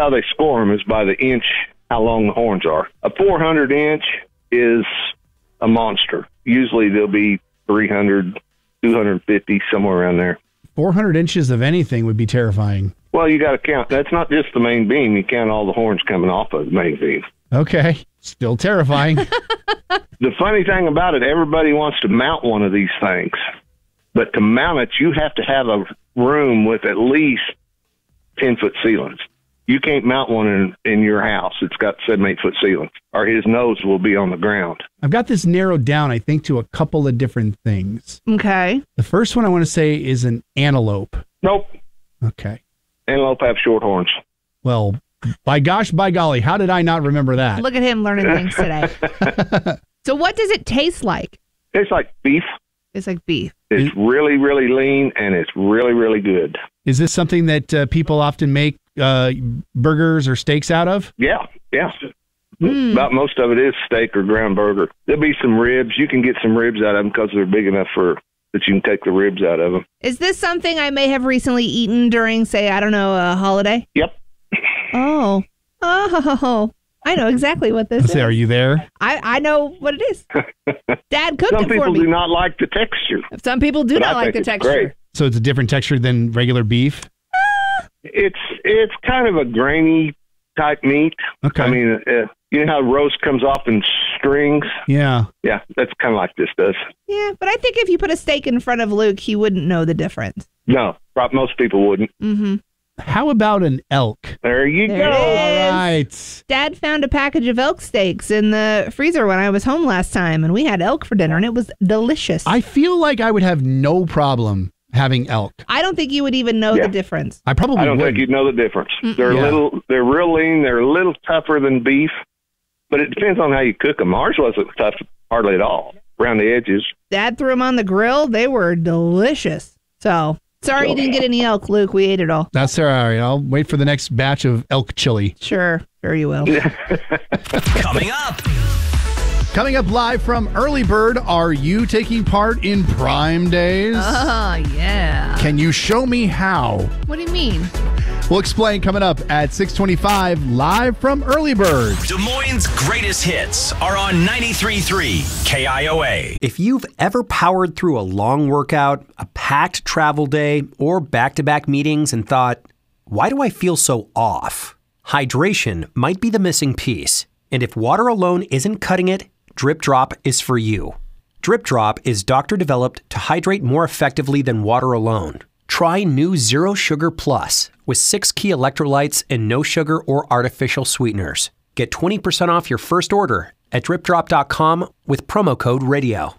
how they score them is by the inch, how long the horns are. A 400-inch is a monster. Usually they'll be 300, 250, somewhere around there. 400 inches of anything would be terrifying. Well, you got to count. That's not just the main beam. You count all the horns coming off of the main beam. Okay. Still terrifying. The funny thing about it, everybody wants to mount one of these things. But to mount it, you have to have a room with at least 10-foot ceilings. You can't mount one in your house. It's got 7-8-foot ceilings, or his nose will be on the ground. I've got this narrowed down, I think, to a couple of different things. Okay. The first one I want to say is an antelope. Nope. Okay. Antelope have short horns. Well, by gosh, by golly, how did I not remember that? Look at him learning things today. So what does it taste like? It's like beef. It's like beef. It's really, really lean, and it's really, really good. Is this something that people often make burgers or steaks out of? Yeah. About most of it is steak or ground burger. There'll be some ribs. You can get some ribs out of them because they're big enough that you can take the ribs out of them. Is this something I may have recently eaten during, say, I don't know, a holiday? Yep. Oh, I know exactly what this is. Are you there? I know what it is. Dad cooked Some it for people me. do not like the texture. Some people do but not I like think the it's texture. great. So it's a different texture than regular beef? It's kind of a grainy type meat. Okay. I mean, you know how roast comes off in strings? Yeah. Yeah, that's kind of like this does. Yeah, but I think if you put a steak in front of Luke, he wouldn't know the difference. No, most people wouldn't. Mm-hmm. How about an elk? There you There go. it is. All right. Dad found a package of elk steaks in the freezer when I was home last time, and we had elk for dinner, and it was delicious. I feel like I would have no problem having elk. I don't think you would even know the difference. I probably I don't would. think you'd know the difference. Mm-mm. They're Yeah. they're real lean. They're a little tougher than beef, but it depends on how you cook them. Ours wasn't tough hardly at all around the edges. Dad threw them on the grill. They were delicious. So, sorry you didn't get any elk, Luke. We ate it all. That's all right. I'll wait for the next batch of elk chili. Sure you will. Coming up live from Early Bird, are you taking part in Prime Days? Oh, yeah. Can you show me how? What do you mean? We'll explain coming up at 6:25 live from Early Bird. Des Moines' greatest hits are on 93.3 KIOA. If you've ever powered through a long workout, a packed travel day, or back-to-back meetings and thought, why do I feel so off? Hydration might be the missing piece. And if water alone isn't cutting it, Drip Drop is for you. Drip Drop is doctor-developed to hydrate more effectively than water alone. Try new Zero Sugar Plus with 6 key electrolytes and no sugar or artificial sweeteners. Get 20% off your first order at dripdrop.com with promo code radio.